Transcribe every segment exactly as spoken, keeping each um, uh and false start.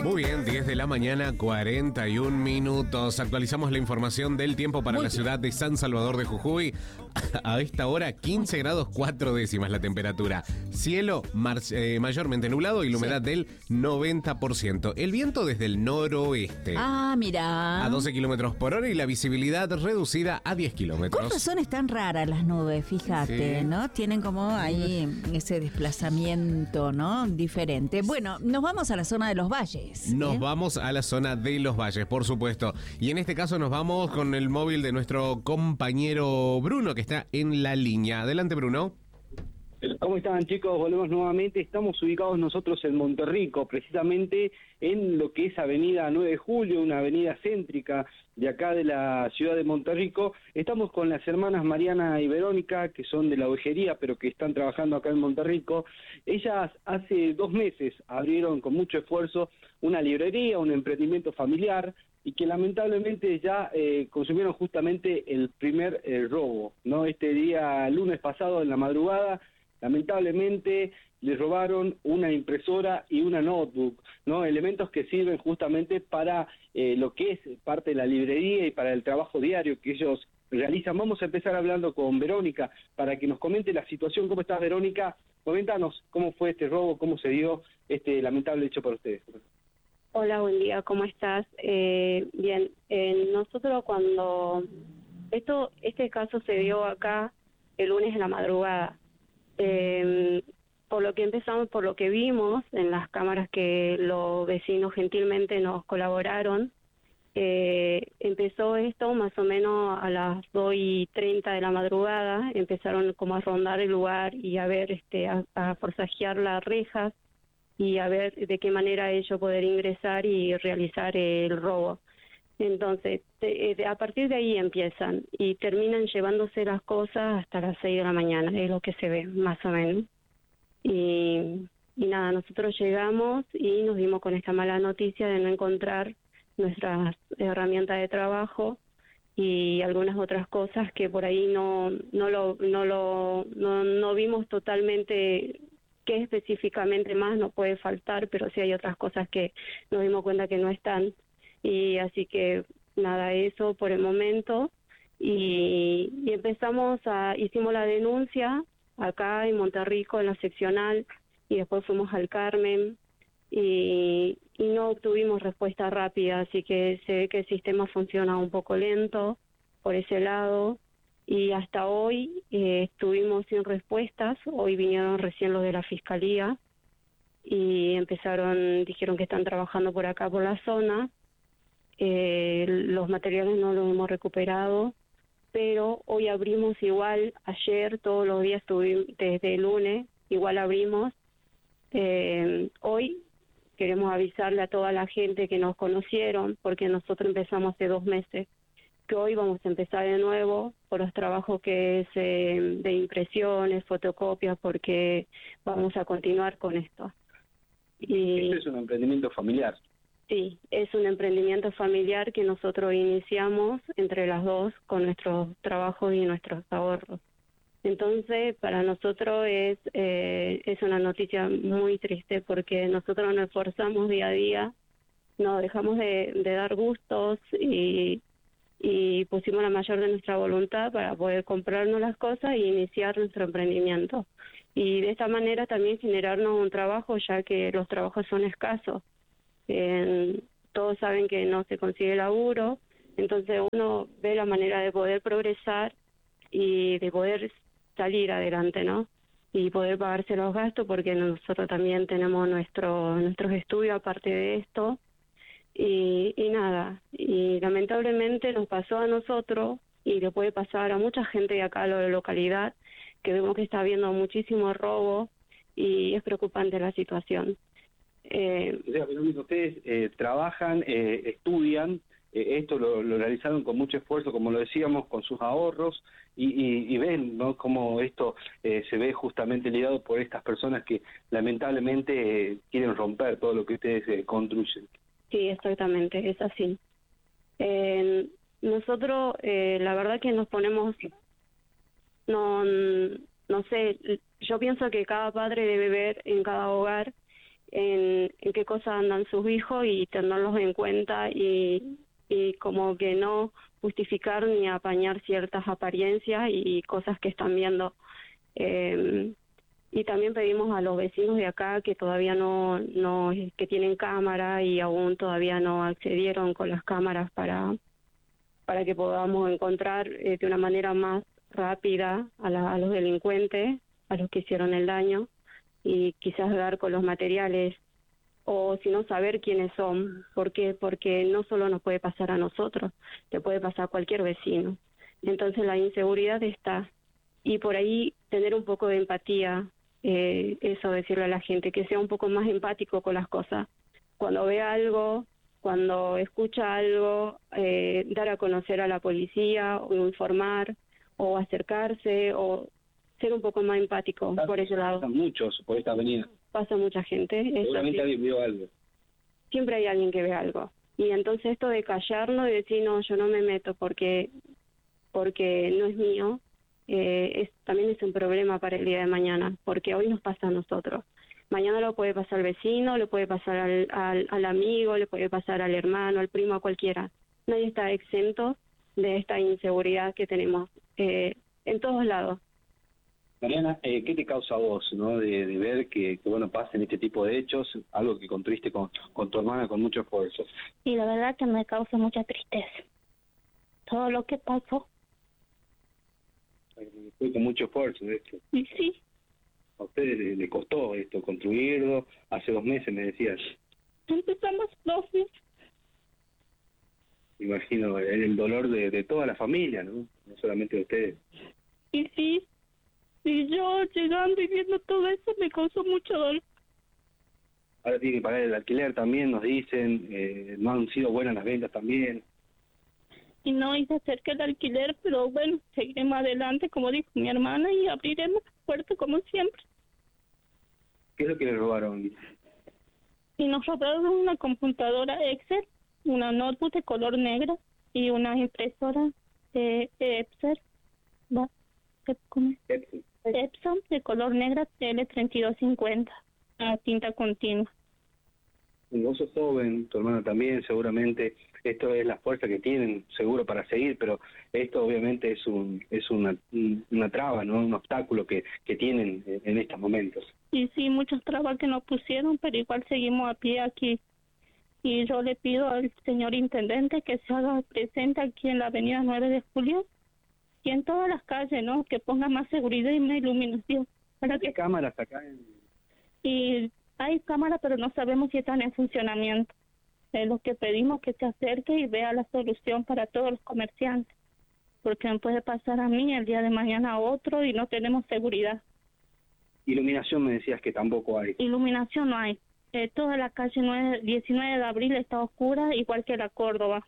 Muy bien, diez de la mañana, cuarenta y un minutos. Actualizamos la información del tiempo para Muy la bien. ciudad de San Salvador de Jujuy. A esta hora, quince grados cuatro décimas la temperatura. Cielo mar- eh, mayormente nublado y la humedad Sí. del noventa por ciento. El viento desde el noroeste Ah, mira. a doce kilómetros por hora y la visibilidad reducida a diez Con kilómetros. razón están raras las nubes, fíjate, Sí. ¿no? Tienen como ahí ese desplazamiento, ¿no? Diferente. Bueno, nos vamos a la zona de los valles. Nos ¿eh? vamos a la zona de los valles, por supuesto. Y en este caso nos vamos con el móvil de nuestro compañero Bruno, que está en la línea. Adelante, Bruno. ¿Cómo están, chicos? Volvemos nuevamente. Estamos ubicados nosotros en Monterrico, precisamente en lo que es Avenida nueve de Julio, una avenida céntrica de acá de la ciudad de Monterrico. Estamos con las hermanas Mariana y Verónica, que son de la ovejería, pero que están trabajando acá en Monterrico. Ellas hace dos meses abrieron con mucho esfuerzo una librería, un emprendimiento familiar, y que lamentablemente ya eh, consumieron justamente el primer eh, robo, ¿no? Este día, lunes pasado, en la madrugada, lamentablemente les robaron una impresora y una notebook, ¿no? Elementos que sirven justamente para eh, lo que es parte de la librería y para el trabajo diario que ellos realizan. Vamos a empezar hablando con Verónica para que nos comente la situación. ¿Cómo estás, Verónica? Coméntanos cómo fue este robo, cómo se dio este lamentable hecho para ustedes. Hola, buen día, ¿cómo estás? Eh, bien, eh, nosotros cuando... esto Este caso se dio acá el lunes en la madrugada. Eh, por lo que empezamos, por lo que vimos en las cámaras que los vecinos gentilmente nos colaboraron, eh, empezó esto más o menos a las dos y treinta de la madrugada. Empezaron como a rondar el lugar y a ver, este, a, a forcejear las rejas y a ver de qué manera ellos poder ingresar y realizar el robo. Entonces, te, de, a partir de ahí empiezan y terminan llevándose las cosas hasta las seis de la mañana, es lo que se ve, más o menos. Y, y nada, nosotros llegamos y nos dimos con esta mala noticia de no encontrar nuestras herramientas de trabajo y algunas otras cosas que por ahí no no lo no lo no, no vimos totalmente qué específicamente más no puede faltar, pero sí hay otras cosas que nos dimos cuenta que no están. Y así que nada, eso por el momento. Y, y empezamos a, hicimos la denuncia acá en Monterrico, en la seccional, y después fuimos al Carmen, y, y no obtuvimos respuesta rápida, así que se ve que el sistema funciona un poco lento por ese lado. Y hasta hoy eh, estuvimos sin respuestas. Hoy vinieron recién los de la Fiscalía y empezaron, dijeron que están trabajando por acá, por la zona. Eh, los materiales no los hemos recuperado, pero hoy abrimos igual. Ayer, todos los días estuvimos, desde el lunes, igual abrimos. Eh, hoy queremos avisarle a toda la gente que nos conocieron, porque nosotros empezamos hace dos meses, que hoy vamos a empezar de nuevo por los trabajos que es eh, de impresiones, fotocopias, porque vamos a continuar con esto. Y Este es un emprendimiento familiar. sí, es un emprendimiento familiar que nosotros iniciamos entre las dos con nuestros trabajos y nuestros ahorros. Entonces, para nosotros es eh, es una noticia muy triste, porque nosotros nos esforzamos día a día, no dejamos de, de dar gustos y y pusimos la mayor de nuestra voluntad para poder comprarnos las cosas e iniciar nuestro emprendimiento. Y de esta manera también generarnos un trabajo, ya que los trabajos son escasos. Eh, todos saben que no se consigue laburo, entonces uno ve la manera de poder progresar y de poder salir adelante, ¿no? Y poder pagarse los gastos, porque nosotros también tenemos nuestro nuestros estudios aparte de esto. Y, y nada, y lamentablemente nos pasó a nosotros y le puede pasar a mucha gente de acá a la localidad, que vemos que está habiendo muchísimo robo y es preocupante la situación. Eh, O sea, Verónica, ustedes eh, trabajan, eh, estudian, eh, esto lo, lo realizaron con mucho esfuerzo, como lo decíamos, con sus ahorros, y, y, y ven, ¿no?, cómo esto eh, se ve justamente lidiado por estas personas que lamentablemente eh, quieren romper todo lo que ustedes eh, construyen. Sí, exactamente, es así. Eh, nosotros, eh, la verdad que nos ponemos, no, no sé, yo pienso que cada padre debe ver en cada hogar en, en qué cosas andan sus hijos y tenerlos en cuenta y, y como que no justificar ni apañar ciertas apariencias y cosas que están viendo. Eh, y también pedimos a los vecinos de acá que todavía no, no, que tienen cámara y aún todavía no accedieron con las cámaras para, para que podamos encontrar eh, de una manera más rápida a, la, a los delincuentes, a los que hicieron el daño, y quizás dar con los materiales, o si no, saber quiénes son. ¿Por qué? Porque no solo nos puede pasar a nosotros, te puede pasar a cualquier vecino. Entonces la inseguridad está, y por ahí tener un poco de empatía, eh, eso, decirle a la gente que sea un poco más empático con las cosas. Cuando ve algo, cuando escucha algo, eh, dar a conocer a la policía, o informar, o acercarse, o ser un poco más empático por ese lado. Pasan muchos por esta avenida. Pasa mucha gente. Seguramente alguien vio algo. Siempre hay alguien que ve algo. Y entonces esto de callarnos y decir, no, yo no me meto porque porque no es mío, eh, es, también es un problema para el día de mañana, porque hoy nos pasa a nosotros. Mañana lo puede pasar al vecino, le puede pasar al, al, al amigo, le puede pasar al hermano, al primo, a cualquiera. Nadie está exento de esta inseguridad que tenemos eh, en todos lados. Mariana, eh, ¿qué te causa a vos, no, de, de ver que, que bueno pasen este tipo de hechos, algo que construiste con, con tu hermana con mucho esfuerzo? Y la verdad que me causa mucha tristeza todo lo que pasó. Fue con mucho esfuerzo esto. Y sí. A ustedes le, le costó esto, construirlo, hace dos meses me decías. Empezamos dos meses. Imagino el, el dolor de, de toda la familia, ¿no? No solamente de ustedes. Y sí. Y yo llegando y viendo todo eso me causó mucho dolor. Ahora tienen que pagar el alquiler también, nos dicen, eh, no han sido buenas las ventas también. Y no hice acerca del alquiler, pero bueno, seguiremos adelante, como dijo mi hermana, y abriremos la puerta como siempre. ¿Qué es lo que le robaron? Y nos robaron una computadora Excel, una notebook de color negro y una impresora de, de Epson, ¿va? ¿Cómo es? Epson. Epson de color negra L treinta y dos cincuenta, a tinta continua. Vos sos joven, tu hermana también, seguramente esto es la fuerza que tienen, seguro, para seguir, pero esto obviamente es un es una, una traba, ¿no? Un obstáculo que, que tienen en estos momentos. Y sí, muchas trabas que nos pusieron, pero igual seguimos a pie aquí. Y yo le pido al señor intendente que se haga presente aquí en la avenida nueve de julio y en todas las calles, ¿no? Que ponga más seguridad y más iluminación. Para que... ¿Hay cámaras acá? En... Y hay cámaras, pero no sabemos si están en funcionamiento. Es lo que pedimos, que se acerque y vea la solución para todos los comerciantes. Porque me puede pasar a mí el día de mañana a otro y no tenemos seguridad. Iluminación me decías que tampoco hay. Iluminación no hay. Eh, toda la calle nueve, diecinueve de abril está oscura, igual que la Córdoba.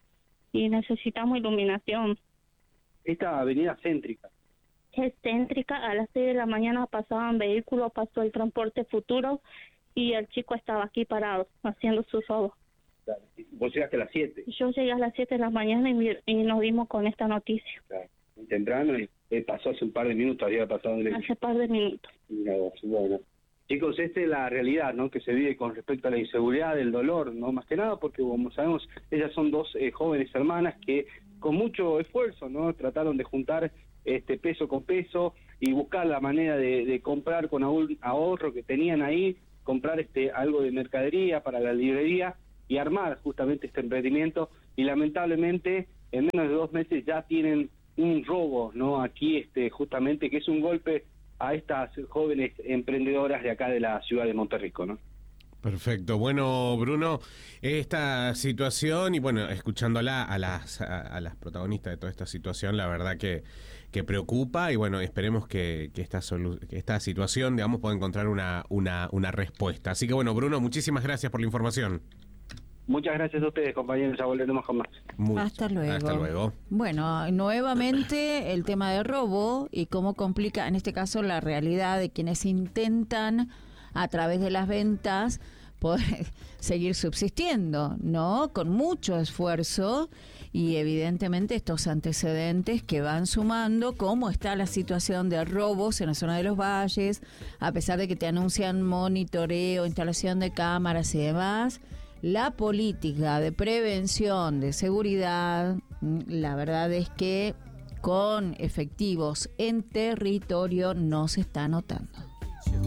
Y necesitamos iluminación. Esta avenida céntrica. Es céntrica, a las seis de la mañana pasaban vehículos, pasó el transporte futuro y el chico estaba aquí parado, haciendo su robo. Claro. Vos llegaste a las siete. Yo llegué a las siete de la mañana y, y nos dimos con esta noticia. Claro. Temprano, y eh, pasó hace un par de minutos, había pasado el hecho. Hace par de minutos. Mira vos, bueno. Chicos, esta es la realidad, ¿no? Que se vive con respecto a la inseguridad, el dolor, ¿no? Más que nada porque, como sabemos, ellas son dos eh, jóvenes hermanas que con mucho esfuerzo, ¿no? Trataron de juntar este peso con peso y buscar la manera de, de comprar con ahorro que tenían ahí, comprar este algo de mercadería para la librería y armar justamente este emprendimiento. Y lamentablemente, en menos de dos meses ya tienen un robo, ¿no? Aquí, este justamente, que es un golpe a estas jóvenes emprendedoras de acá de la ciudad de Monterrico, ¿no? Perfecto. Bueno, Bruno, esta situación y bueno, escuchándola a las a, a las protagonistas de toda esta situación, la verdad que, que preocupa y bueno, esperemos que, que, esta solu- que esta situación, digamos, pueda encontrar una, una, una respuesta. Así que bueno, Bruno, muchísimas gracias por la información. Muchas gracias a ustedes, compañeros, ya volveremos con más. Mucho. Hasta luego. Hasta luego. Bueno, nuevamente el tema de robo y cómo complica, en este caso, la realidad de quienes intentan a través de las ventas poder seguir subsistiendo, ¿no? Con mucho esfuerzo y evidentemente estos antecedentes que van sumando, cómo está la situación de robos en la zona de los valles, a pesar de que te anuncian monitoreo, instalación de cámaras y demás, la política de prevención, de seguridad, la verdad es que con efectivos en territorio no se está notando.